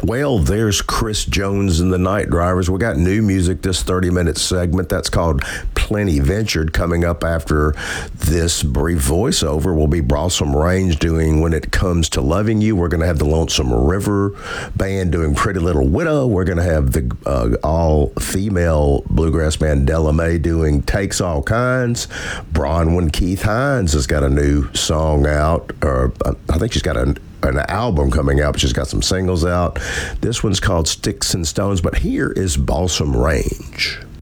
Well, there's Chris Jones and the Night Drivers. We got new music this 30-minute segment. That's called Plenty Ventured. Coming up after this brief voiceover will be Balsam Range doing When It Comes to Loving You. We're going to have the Lonesome River Band doing Pretty Little Widow. We're going to have the all-female bluegrass band Della Mae doing Takes All Kinds. Bronwyn Keith Hines has got a new song out, or I think she's got an album coming out, but she's got some singles out. This one's called Sticks and Stones, but here is Balsam Range.